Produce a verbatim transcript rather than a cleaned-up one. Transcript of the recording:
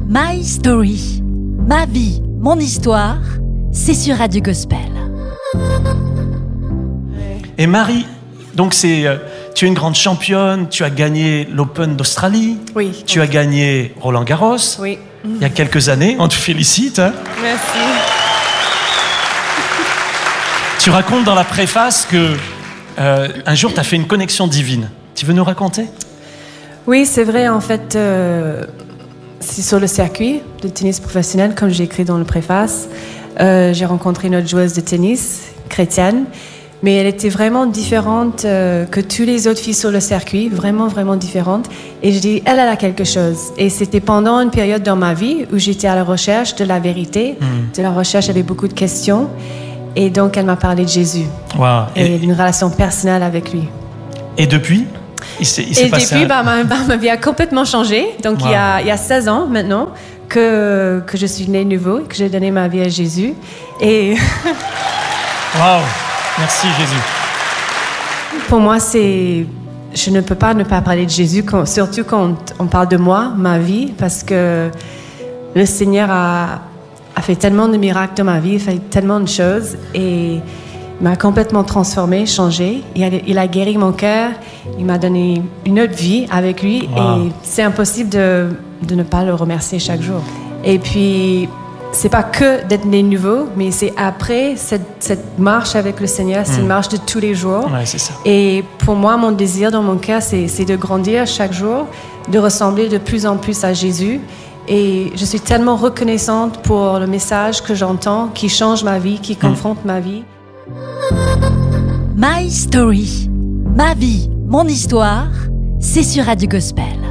My Story, ma vie, mon histoire, c'est sur Radio Gospel. Et Marie, donc c'est, euh, tu es une grande championne, tu as gagné l'Open d'Australie, Oui. tu as gagné Roland Garros, Oui. il y a quelques années, on te félicite. Hein. Merci. Tu racontes dans la préface que euh, un jour tu as fait une connexion divine. Tu veux nous raconter ? Oui, c'est vrai, en fait, euh, c'est sur le circuit de tennis professionnel, comme j'ai écrit dans le préface. Euh, j'ai rencontré une autre joueuse de tennis, chrétienne, mais elle était vraiment différente euh, que toutes les autres filles sur le circuit, vraiment, vraiment différente. Et je dis, elle, elle a quelque chose. Et c'était pendant une période dans ma vie où j'étais à la recherche de la vérité, mmh. de la recherche avec beaucoup de questions. Et donc, elle m'a parlé de Jésus wow. et, et d'une relation personnelle avec lui. Et depuis il s'est, il s'est Et passé depuis, un... bah, ma, bah, ma vie a complètement changé. Donc, wow. il, y a, il y a seize ans maintenant que, que je suis née nouveau, que j'ai donné ma vie à Jésus. Et... Waouh! Merci, Jésus. Pour moi, c'est... Je ne peux pas ne pas parler de Jésus, quand, surtout quand on parle de moi, ma vie, parce que le Seigneur a, a fait tellement de miracles dans ma vie, il a fait tellement de choses et il m'a complètement transformée, changée. Il a, il a guéri mon cœur, il m'a donné une autre vie avec lui wow. et c'est impossible de, de ne pas le remercier chaque jour. Et puis... c'est pas que d'être né nouveau, mais c'est après cette, cette marche avec le Seigneur, c'est mmh. une marche de tous les jours. Ouais, c'est ça. Et pour moi, mon désir dans mon cœur, c'est, c'est de grandir chaque jour, de ressembler de plus en plus à Jésus. Et je suis tellement reconnaissante pour le message que j'entends, qui change ma vie, qui confronte mmh. ma vie. My Story, ma vie, mon histoire, c'est sur Radio Gospel.